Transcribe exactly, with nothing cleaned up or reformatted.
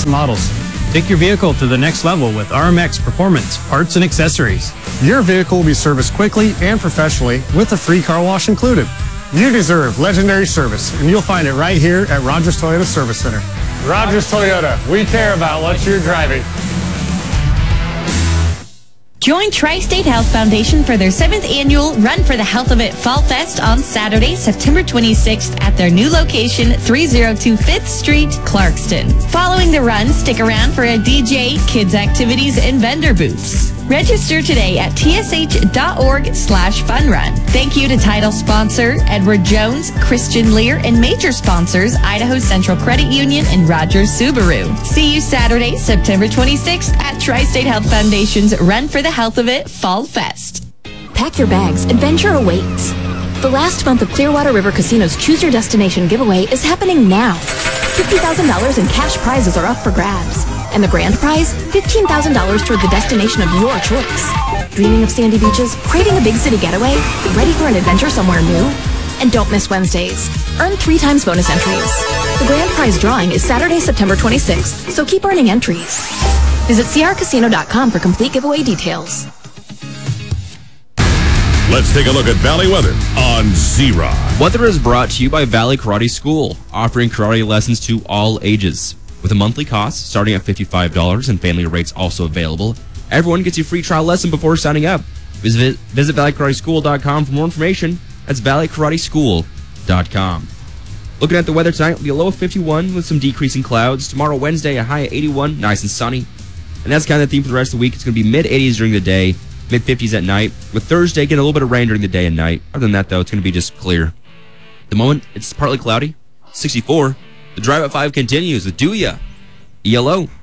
recent models. Take your vehicle to the next level with R M X Performance Parts and Accessories. Your vehicle will be serviced quickly and professionally with a free car wash included. You deserve legendary service, and you'll find it right here at Rogers Toyota Service Center. Rogers Toyota, we care about what you're driving. Join Tri-State Health Foundation for their seventh annual Run for the Health of It Fall Fest on Saturday, September twenty-sixth at their new location, three oh two Fifth Street, Clarkston. Following the run, stick around for a D J, kids activities, and vendor booths. Register today at tsh.org slash funrun. Thank you to title sponsor Edward Jones, Christian Lear, and major sponsors Idaho Central Credit Union and Rogers Subaru. See you Saturday, September twenty-sixth at Tri-State Health Foundation's Run for the Health of It Fall Fest. Pack your bags. Adventure awaits. The last month of Clearwater River Casino's Choose Your Destination giveaway is happening now. fifty thousand dollars in cash prizes are up for grabs. And the grand prize, fifteen thousand dollars toward the destination of your choice. Dreaming of sandy beaches? Craving a big city getaway? Ready for an adventure somewhere new? And don't miss Wednesdays. Earn three times bonus entries. The grand prize drawing is Saturday, September twenty-sixth, so keep earning entries. Visit c r casino dot com for complete giveaway details. Let's take a look at Valley weather on Z-Rock. Weather is brought to you by Valley Karate School, offering karate lessons to all ages. With a monthly cost starting at fifty-five dollars and family rates also available, everyone gets a free trial lesson before signing up. Visit, visit valley karate school dot com for more information. That's valley karate school dot com. Looking at the weather tonight, will be a low of fifty-one with some decreasing clouds. Tomorrow, Wednesday, a high of eighty-one, nice and sunny. And that's kind of the theme for the rest of the week. It's going to be mid-eighties during the day, mid-fifties at night, with Thursday getting a little bit of rain during the day and night. Other than that, though, it's going to be just clear. At the moment, it's partly cloudy, sixty-four. The drive at five continues with Do Ya, E L O.